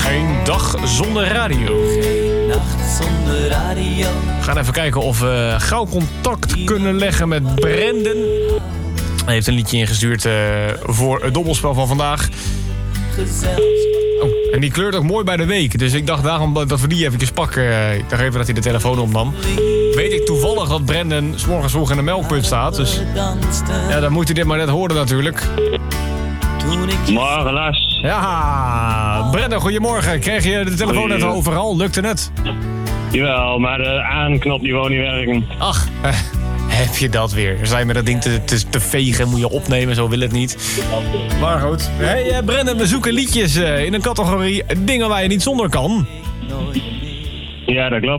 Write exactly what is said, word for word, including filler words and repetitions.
Geen dag zonder radio. Geen nacht zonder radio. We gaan even kijken of we gauw contact kunnen leggen met Brendan. Hij heeft een liedje ingestuurd uh, voor het dobbelspel van vandaag. Oh, en die kleurt ook mooi bij de week. Dus ik dacht daarom dat we die eventjes pakken. Ik dacht even dat hij de telefoon opnam. Weet ik toevallig dat Brendan 's morgens vroeg in de melkput staat. Dus ja, dan moet hij dit maar net horen natuurlijk. Morgen, Lars. Ja, Brendan, goedemorgen. Kreeg je de telefoon net overal? Lukte het? Jawel, maar de aanknop die wou niet werken. Ach, eh, heb je dat weer. Sta je met dat ding te, te, te vegen, moet je opnemen, zo wil het niet. Maar goed. Hey uh, Brendan, we zoeken liedjes uh, in een categorie dingen waar je niet zonder kan. Ja, dat klopt.